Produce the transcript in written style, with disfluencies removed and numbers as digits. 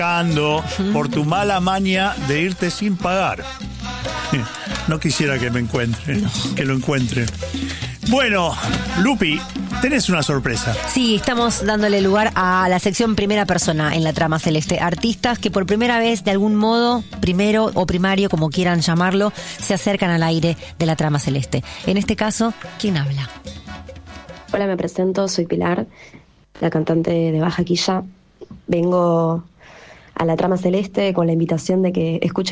por tu mala maña de irte sin pagar. No quisiera que me encuentre, que lo encuentre. Bueno, Lupi, tenés una sorpresa. Sí, estamos dándole lugar a la sección primera persona en la trama celeste. Artistas que por primera vez, de algún modo, primero o primario, como quieran llamarlo, se acercan al aire de la trama celeste. En este caso, ¿quién habla? Hola, me presento, soy Pilar, la cantante de Baja Quilla. Vengo a la trama celeste con la invitación de que escuchen